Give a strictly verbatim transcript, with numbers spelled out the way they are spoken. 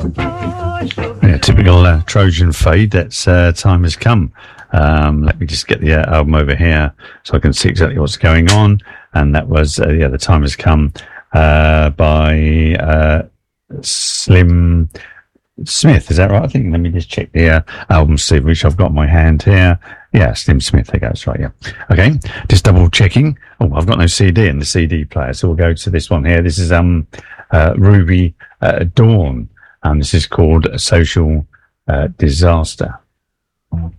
Yeah, typical uh, Trojan fade. That's uh, Time Has Come. Um, let me just get the uh, album over here so I can see exactly what's going on. And that was, uh, yeah, The Time Has Come uh, by uh, Slim Smith. Is that right? I think, let me just check the uh, album sleeve, which I've got in my hand here. Yeah, Slim Smith. There goes, right, yeah. Okay, just double checking. Oh, I've got no C D in the C D player, so we'll go to this one here. This is um uh, Ruby uh, Dawn, and this is called Social uh, Disaster.